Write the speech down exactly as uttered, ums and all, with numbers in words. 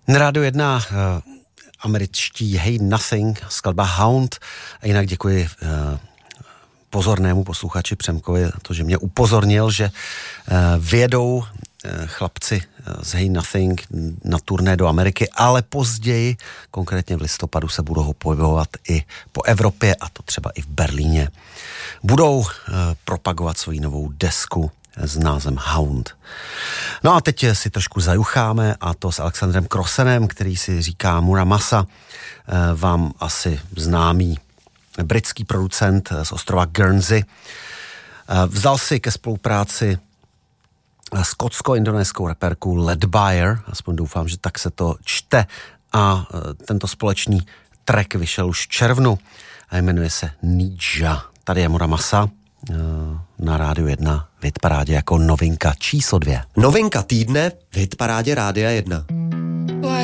Na Rádiu jedna uh, američtí Hey Nothing, skladba Hound. A jinak děkuji uh, pozornému posluchači Přemkovi, to, že mě upozornil, že uh, vyjedou uh, chlapci z Hey Nothing na turné do Ameriky, ale později, konkrétně v listopadu, se budou pohybovat i po Evropě, a to třeba i v Berlíně. Budou uh, propagovat svoji novou desku s názvem Hound. No a teď si trošku zajucháme, a to s Alexandrem Crossanem, který si říká Muramasa, vám asi známý britský producent z ostrova Guernsey. Vzal si ke spolupráci skotsko-indonéskou reperku Leadbyer, aspoň doufám, že tak se to čte, a tento společný track vyšel už v červnu a jmenuje se Nidja. Tady je Muramasa na Rádiu jedna v hitparádě jako novinka číslo dvě. Novinka týdne v hitparádě Rádia jedna.